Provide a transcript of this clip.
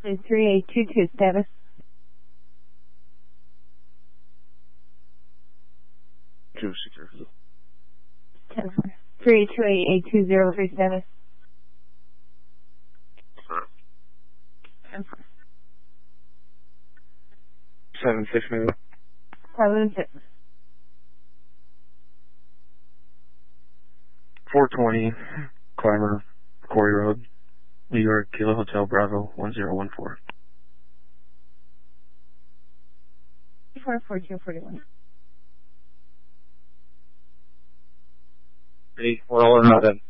3822 status. 260. 3828-8203 status. 76 maybe. 76. 420 Clymer, Quarry Road, New York, Kilo Hotel Bravo 1014. 44241. Hey, we're all or not then.